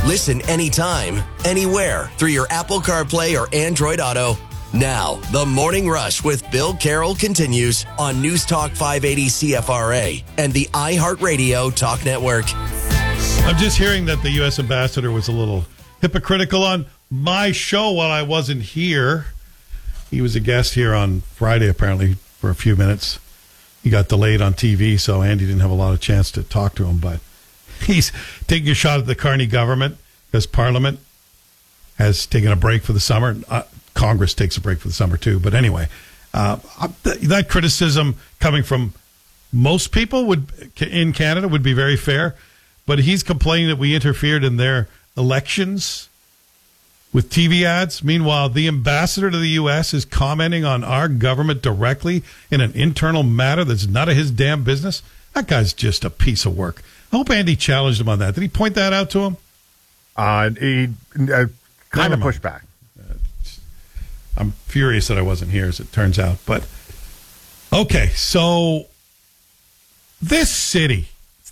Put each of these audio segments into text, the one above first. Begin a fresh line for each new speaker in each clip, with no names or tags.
Listen anytime, anywhere through your Apple CarPlay or Android Auto. Now, the Morning Rush with Bill Carroll continues on News Talk 580 CFRA and the iHeartRadio Talk Network.
I'm just hearing that the U.S. ambassador was a little hypocritical on my show while I wasn't here. He was a guest here on Friday, apparently, for a few minutes. He got delayed on TV, so Andy didn't have a lot of chance to talk to him, but he's taking a shot at the Carney government because Parliament has taken a break for the summer. Congress takes a break for the summer, too. But anyway, that criticism coming from most people in Canada would be very fair. But he's complaining that we interfered in their elections with TV ads. Meanwhile, the ambassador to the U.S. is commenting on our government directly in an internal matter that's none of his damn business. That guy's just a piece of work. I hope Andy challenged him on that. Did he point that out to him?
He kind of pushed back.
I'm furious that I wasn't here, as it turns out. But, okay, so this city,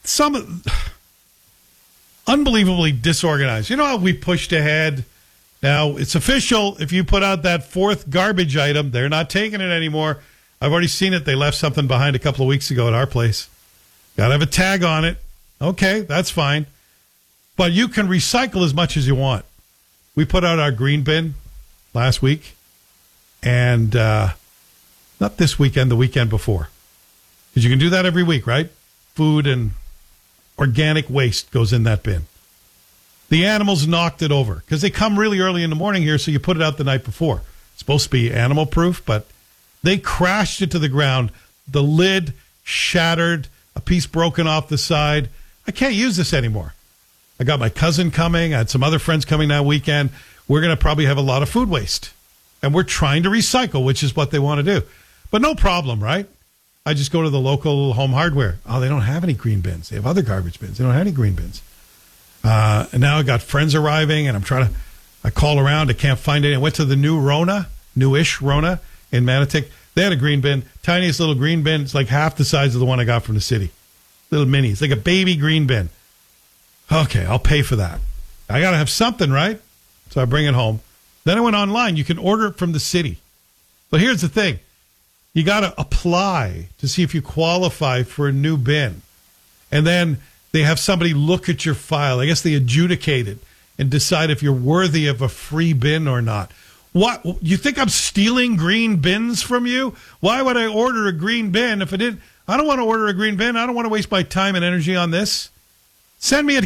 unbelievably disorganized. You know how we pushed ahead? Now, it's official. If you put out that fourth garbage item, they're not taking it anymore. I've already seen it. They left something behind a couple of weeks ago at our place. Got to have a tag on it. Okay, that's fine. But you can recycle as much as you want. We put out our green bin last week. And not this weekend, the weekend before. Because you can do that every week, right? Food and organic waste goes in that bin. The animals knocked it over because they come really early in the morning here, so you put it out the night before. It's supposed to be animal proof, but they crashed it to the ground. The lid shattered, a piece broken off the side. I can't use this anymore. I got my cousin coming. I had some other friends coming that weekend. We're going to probably have a lot of food waste. And we're trying to recycle, which is what they want to do. But no problem, right? I just go to the local Home Hardware. Oh, they don't have any green bins. They have other garbage bins. They don't have any green bins. And now I got friends arriving, and I call around. I can't find it. I went to the newish Rona in Manotick. They had a green bin, tiniest little green bin. It's like half the size of the one I got from the city. Little mini. It's like a baby green bin. Okay, I'll pay for that. I got to have something, right? So I bring it home. Then I went online. You can order it from the city. But here's the thing. You got to apply to see if you qualify for a new bin. And then they have somebody look at your file. I guess they adjudicate it and decide if you're worthy of a free bin or not. What? You think I'm stealing green bins from you? Why would I order a green bin if I didn't? I don't want to order a green bin. I don't want to waste my time and energy on this. Send me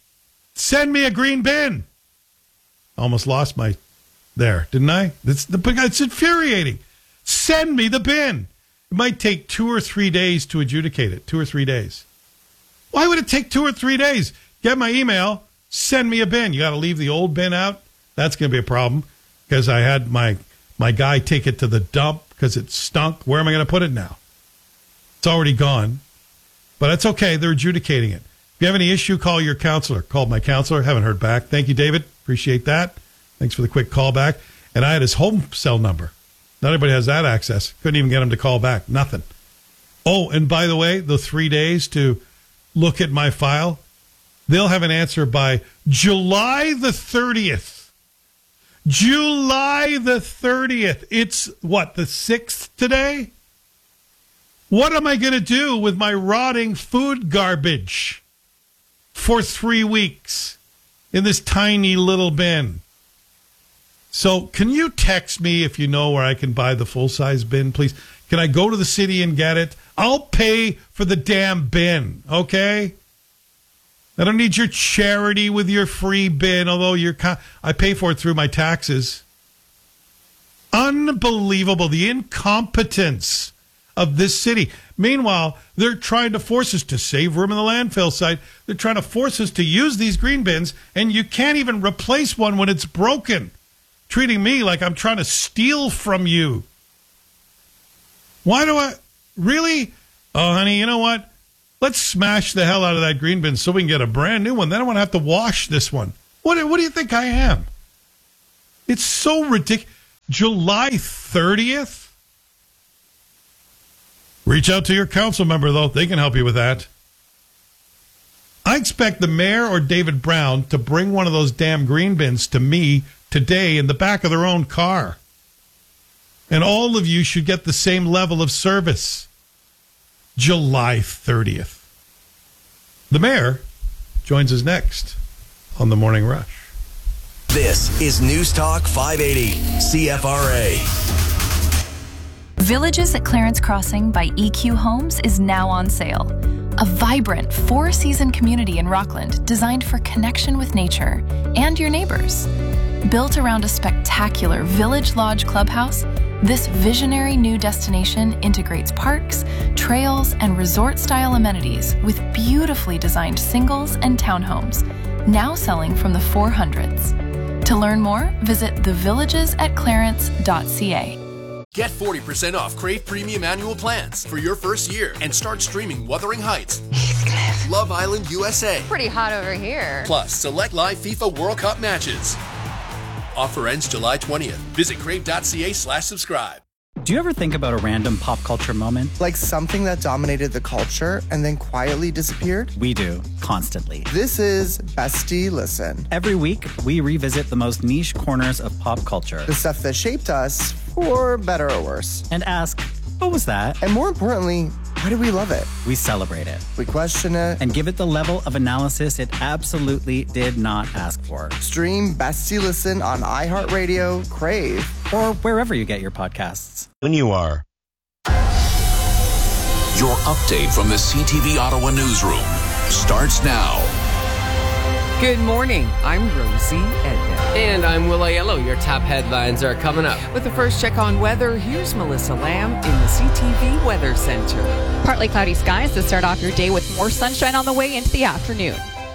a green bin. Almost lost my there, didn't I? It's infuriating. Send me the bin. It might take 2 or 3 days to adjudicate it. 2 or 3 days. Why would it take 2 or 3 days? Get my email, send me a bin. You got to leave the old bin out. That's going to be a problem because I had my guy take it to the dump because it stunk. Where am I going to put it now? It's already gone. But it's okay. They're adjudicating it. If you have any issue, call your counselor. Called my counselor. Haven't heard back. Thank you, David. Appreciate that. Thanks for the quick call back. And I had his home cell number. Not everybody has that access. Couldn't even get him to call back. Nothing. Oh, and by the way, the 3 days to look at my file, they'll have an answer by July the 30th. July the 30th. It's, what, the 6th today? What am I going to do with my rotting food garbage for 3 weeks in this tiny little bin? So can you text me if you know where I can buy the full-size bin, please? Can I go to the city and get it? I'll pay for the damn bin, okay? I don't need your charity with your free bin, although I pay for it through my taxes. Unbelievable, the incompetence of this city. Meanwhile, they're trying to force us to save room in the landfill site. They're trying to force us to use these green bins, and you can't even replace one when it's broken. Treating me like I'm trying to steal from you. Why do I... Really? Oh, honey, you know what? Let's smash the hell out of that green bin so we can get a brand new one. Then I want to have to wash this one. What do you think I am? It's so ridiculous. July 30th? Reach out to your council member, though. They can help you with that. I expect the mayor or David Brown to bring one of those damn green bins to me today in the back of their own car. And all of you should get the same level of service. July 30th. The mayor joins us next on The Morning Rush.
This is News Talk 580 CFRA.
Villages at Clarence Crossing by EQ Homes is now on sale. A vibrant four-season community in Rockland designed for connection with nature and your neighbors. Built around a spectacular Village Lodge clubhouse, this visionary new destination integrates parks, trails, and resort-style amenities with beautifully designed singles and townhomes, now selling from the 400s. To learn more, visit thevillagesatclarence.ca.
Get 40% off Crave Premium Annual Plans for your first year and start streaming Wuthering Heights, Love Island USA.
Pretty hot over here.
Plus, select live FIFA World Cup matches. Offer ends July 20th. Visit crave.ca/subscribe.
Do you ever think about a random pop culture moment?
Like something that dominated the culture and then quietly disappeared?
We do, constantly.
This is Bestie Listen.
Every week, we revisit the most niche corners of pop culture.
The stuff that shaped us, for better or worse.
And ask, what was that?
And more importantly, why do we love it?
We celebrate it.
We question it.
And give it the level of analysis it absolutely did not ask for.
Stream Bestie Listen on iHeartRadio, Crave,
or wherever you get your podcasts.
When you are.
Your update from the CTV Ottawa newsroom starts now.
Good morning. I'm Rosie Edna.
And I'm Will Aiello. Your top headlines are coming up.
With the first check on weather, here's Melissa Lamb in the CTV Weather Center.
Partly cloudy skies to start off your day with more sunshine on the way into the afternoon.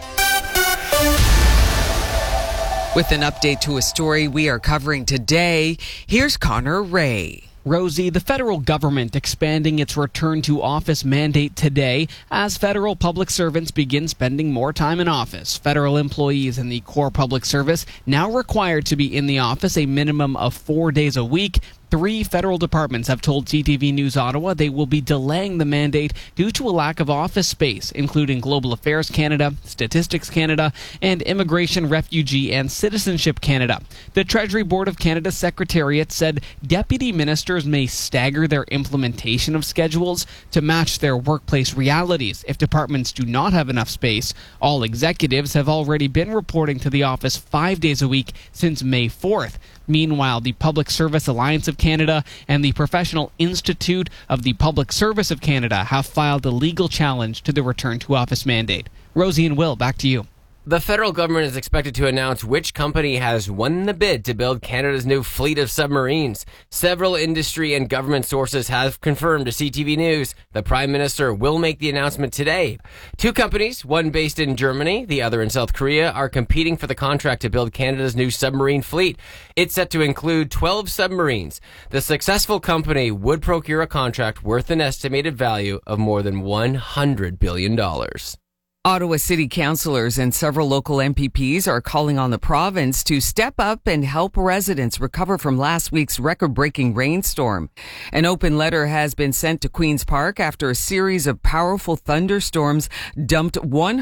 With an update to a story we are covering today, here's Connor Ray.
Rosie, the federal government expanding its return to office mandate today as federal public servants begin spending more time in office. Federal employees in the core public service now required to be in the office a minimum of 4 days a week. 3 federal departments have told CTV News Ottawa they will be delaying the mandate due to a lack of office space, including Global Affairs Canada, Statistics Canada, and Immigration, Refugee, and Citizenship Canada. The Treasury Board of Canada Secretariat said deputy ministers may stagger their implementation of schedules to match their workplace realities if departments do not have enough space. All executives have already been reporting to the office 5 days a week since May 4th. Meanwhile, the Public Service Alliance of Canada and the Professional Institute of the Public Service of Canada have filed a legal challenge to the return to office mandate. Rosie and Will, back to you.
The federal government is expected to announce which company has won the bid to build Canada's new fleet of submarines. Several industry and government sources have confirmed to CTV News the Prime Minister will make the announcement today. 2 companies, one based in Germany, the other in South Korea, are competing for the contract to build Canada's new submarine fleet. It's set to include 12 submarines. The successful company would procure a contract worth an estimated value of more than $100 billion.
Ottawa City Councillors and several local MPPs are calling on the province to step up and help residents recover from last week's record-breaking rainstorm. An open letter has been sent to Queen's Park after a series of powerful thunderstorms dumped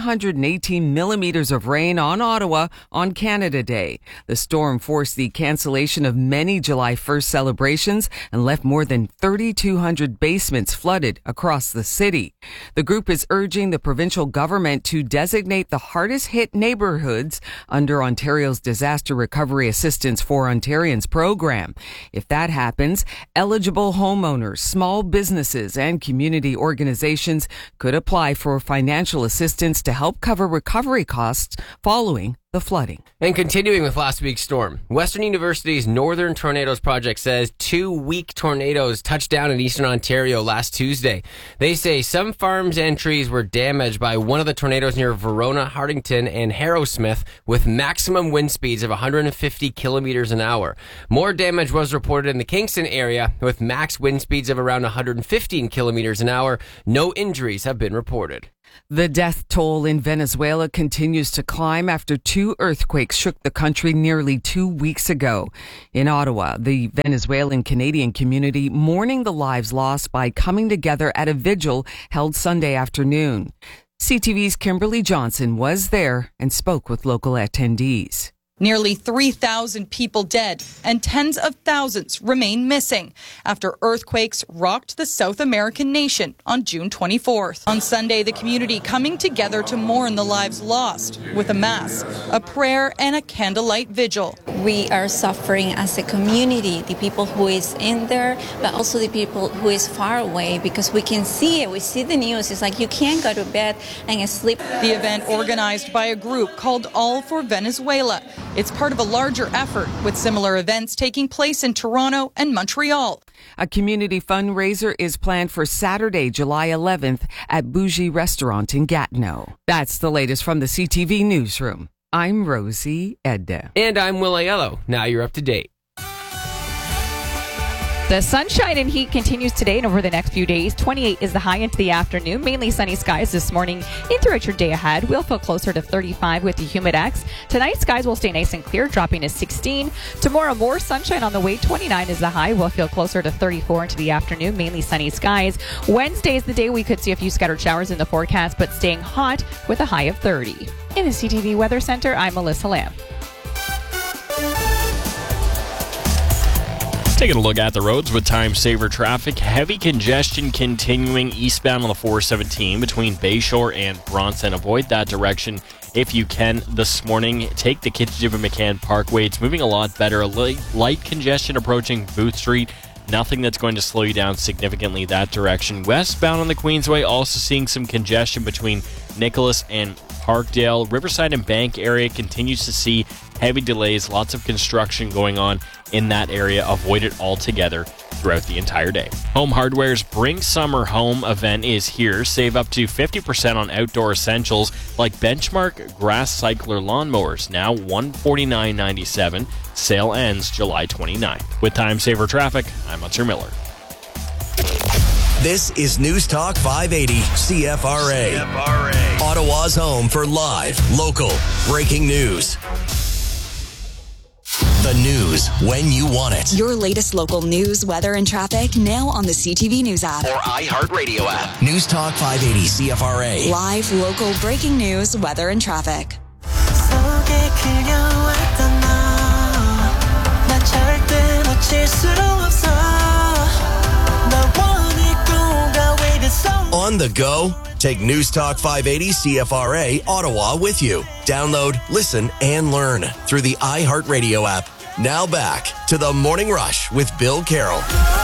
118 millimeters of rain on Ottawa on Canada Day. The storm forced the cancellation of many July 1st celebrations and left more than 3,200 basements flooded across the city. The group is urging the provincial government to designate the hardest hit neighborhoods under Ontario's Disaster Recovery Assistance for Ontarians program. If that happens, eligible homeowners, small businesses, and community organizations could apply for financial assistance to help cover recovery costs following the flooding.
And continuing with last week's storm, Western University's Northern Tornadoes Project says 2 weak tornadoes touched down in eastern Ontario last Tuesday. They say some farms and trees were damaged by one of the tornadoes near Verona, Hardington, and Harrowsmith with maximum wind speeds of 150 kilometers an hour. More damage was reported in the Kingston area with max wind speeds of around 115 kilometers an hour. No injuries have been reported.
The death toll in Venezuela continues to climb after 2 earthquakes shook the country nearly 2 weeks ago. In Ottawa, the Venezuelan Canadian community mourning the lives lost by coming together at a vigil held Sunday afternoon. CTV's Kimberly Johnson was there and spoke with local attendees.
Nearly 3,000 people dead and tens of thousands remain missing after earthquakes rocked the South American nation on June 24th. On Sunday, the community coming together to mourn the lives lost with a mass, a prayer, and a candlelight vigil.
We are suffering as a community, the people who is in there, but also the people who is far away, because we can see it. We see the news. It's like you can't go to bed and sleep.
The event organized by a group called All for Venezuela. It's part of a larger effort with similar events taking place in Toronto and Montreal.
A community fundraiser is planned for Saturday, July 11th at Bougie Restaurant in Gatineau. That's the latest from the CTV Newsroom. I'm Rosie Edda.
And I'm Will Aiello. Now you're up to date.
The sunshine and heat continues today and over the next few days. 28 is the high into the afternoon. Mainly sunny skies this morning and throughout your day ahead. We'll feel closer to 35 with the humidex. Tonight, skies will stay nice and clear, dropping to 16. Tomorrow, more sunshine on the way. 29 is the high. We'll feel closer to 34 into the afternoon. Mainly sunny skies. Wednesday is the day we could see a few scattered showers in the forecast, but staying hot with a high of 30. In the CTV Weather Center, I'm Melissa Lamb.
Taking a look at the roads with time saver traffic. Heavy congestion continuing eastbound on the 417 between Bayshore and Bronson. Avoid that direction if you can this morning. Take the Kitchip and McCann Parkway. It's moving a lot better. Light congestion approaching Booth Street. Nothing that's going to slow you down significantly that direction. Westbound on the Queensway, also seeing some congestion between Nicholas and Parkdale. Riverside and Bank area continues to see heavy delays. Lots of construction going on in that area. Avoid it altogether throughout the entire day. Home Hardware's Bring Summer Home event is here. Save up to 50% on outdoor essentials like Benchmark Grass Cycler lawnmowers, now $149.97. Sale ends July 29th. With time saver traffic, I'm Hunter Miller.
This is News Talk 580 CFRA. Ottawa's home for live, local, breaking news. The news when you want it.
Your latest local news, weather, and traffic now on the CTV News app.
Or iHeartRadio app. News Talk 580 CFRA.
Live, local, breaking news, weather, and traffic.
On the go? Take News Talk 580 CFRA Ottawa with you. Download, listen, and learn through the iHeartRadio app. Now back to the Morning Rush with Bill Carroll.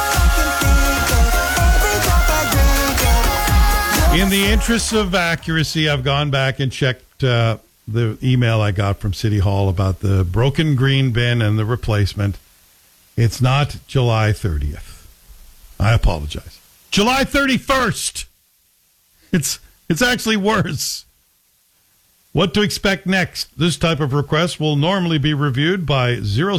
In the interest of accuracy, I've gone back and checked the email I got from City Hall about the broken green bin and the replacement. It's not July 30th. I apologize. July 31st. It's actually worse. What to expect next? This type of request will normally be reviewed by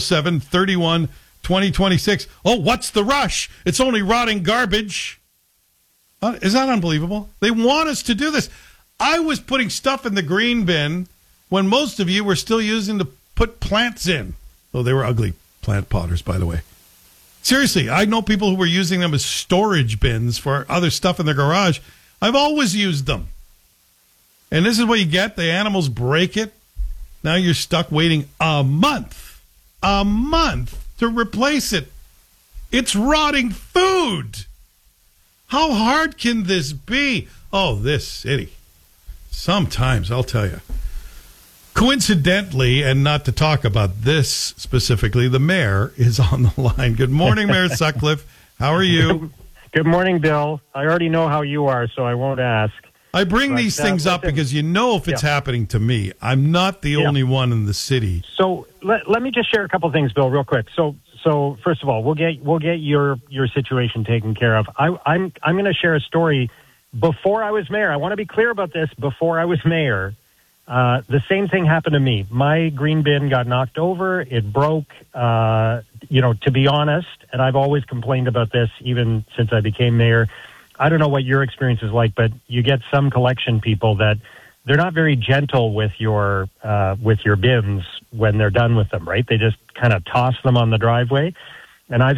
07/31/2026. Oh, what's the rush? It's only rotting garbage. Is that unbelievable? They want us to do this. I was putting stuff in the green bin when most of you were still using to put plants in. Oh, they were ugly plant potters, by the way. Seriously, I know people who were using them as storage bins for other stuff in their garage. I've always used them. And this is what you get. The animals break it. Now you're stuck waiting a month to replace it. It's rotting food. How hard can this be? Oh, this city. Sometimes, I'll tell you. Coincidentally, and not to talk about this specifically, the mayor is on the line. Good morning, Mayor Sutcliffe. How are you?
Good morning, Bill. I already know how you are, so I won't ask.
I bring these things up because you know if it's happening to me. I'm not the only one in the city.
So let me just share a couple things, Bill, real quick. So first of all, we'll get your situation taken care of. I'm going to share a story. Before I was mayor, I want to be clear about this. Before I was mayor, the same thing happened to me. My green bin got knocked over. It broke. To be honest, and I've always complained about this even since I became mayor. I don't know what your experience is like, but you get some collection people that they're not very gentle with your bins when they're done with them, right? They just kind of toss them on the driveway. And I've